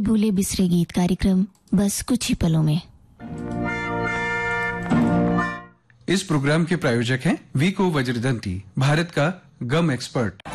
भूले बिसरे गीत कार्यक्रम बस कुछ ही पलों में। इस प्रोग्राम के प्रायोजक हैं वीको वज्रदंती, भारत का गम एक्सपर्ट।